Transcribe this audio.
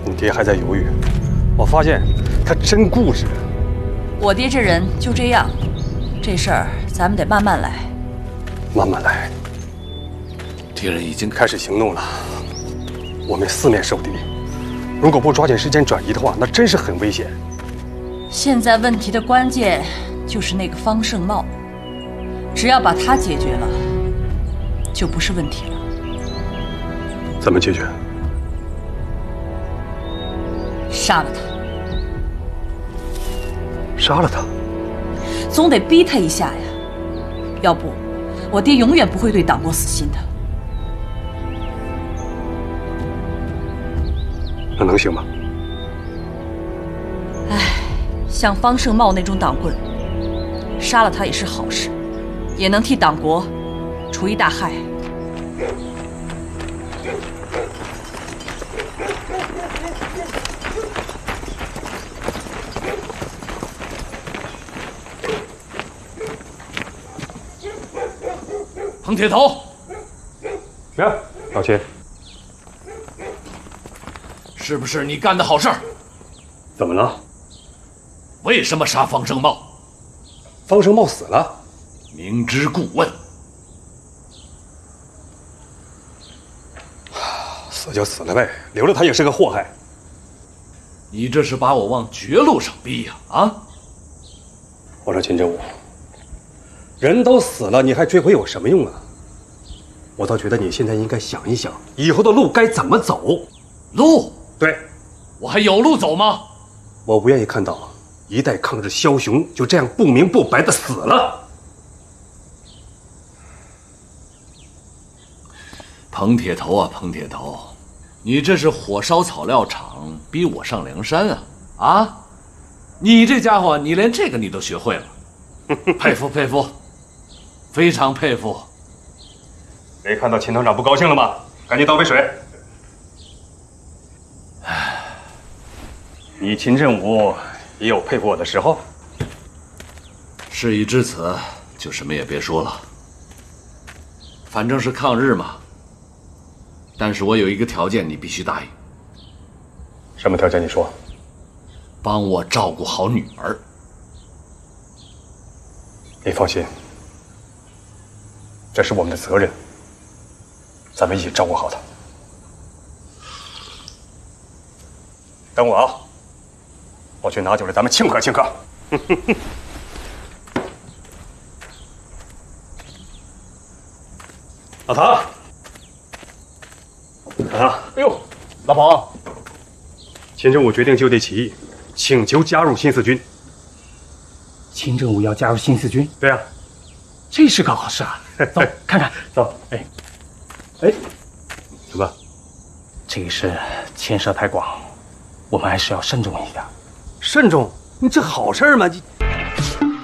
你爹还在犹豫，我发现他真固执。 我爹这人就这样，这事儿咱们得慢慢来。 慢慢来。敌人已经开始行动了，我们四面受敌，如果不抓紧时间转移的话，那真是很危险。 现在问题的关键就是那个方胜茂，只要把他解决了，就不是问题了。 怎么解决？ 杀了他。 杀了他？ 总得逼他一下呀，要不我爹永远不会对党过死心的。 那能行吗？ 唉，像方胜茂那种党棍，杀了他也是好事，也能替党国除一大害。 彭铁头， 呀，老秦， 是不是你干的好事儿？ 怎么了？ 为什么杀方胜茂？ 方胜茂死了， 明知故问。 死就死了呗，留着他也是个祸害。 你这是把我往绝路上逼呀！啊！ 我说秦正武，人都死了，你还追回有什么用啊？我倒觉得你现在应该想一想，以后的路该怎么走。 路？ 对， 我还有路走吗？ 我不愿意看到一代抗日枭雄就这样不明不白的死了。 彭铁头啊，彭铁头，你这是火烧草料场，逼我上梁山啊！啊，你这家伙，你连这个你都学会了，佩服佩服，非常佩服。 没看到秦团长不高兴了吗？赶紧倒杯水。你秦振武也有佩服我的时候。 事已至此，就什么也别说了。反正是抗日嘛。但是我有一个条件，你必须答应。 什么条件？你说。 帮我照顾好女儿。 你放心，这是我们的责任，咱们一起照顾好她。等我啊，我去拿酒来，咱们庆贺庆贺。老唐，老唐， 哎呦，老彭， 秦正武决定就地起义，请求加入新四军。 秦正武要加入新四军？ 对啊， 这是个好事啊！走，看看。 走。哎，什么？ 这个事牵涉太广，我们还是要慎重一下。 慎重？你这好事嘛？